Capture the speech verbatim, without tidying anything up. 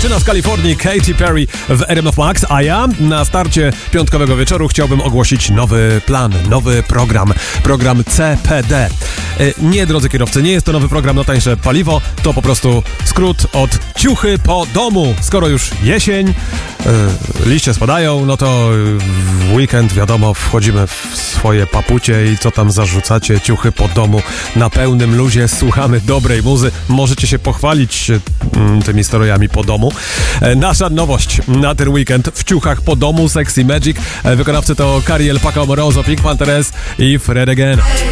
Dziewczyna z Kalifornii, Katy Perry w R M F Max, a ja na starcie piątkowego wieczoru chciałbym ogłosić nowy plan, nowy program, program C P D. Nie, drodzy kierowcy, nie jest to nowy program na tańsze paliwo, to po prostu skrót od ciuchy po domu. Skoro już jesień, liście spadają, no to w weekend, wiadomo, wchodzimy w swoje papucie i co tam zarzucacie, ciuchy po domu na pełnym luzie, słuchamy dobrej muzy, możecie się pochwalić tymi strojami po domu. Nasza nowość na ten weekend w ciuchach po domu, Sexy Magic. Wykonawcy to Cariel, Paco Amoroso, Pink Panthers i Fred Again.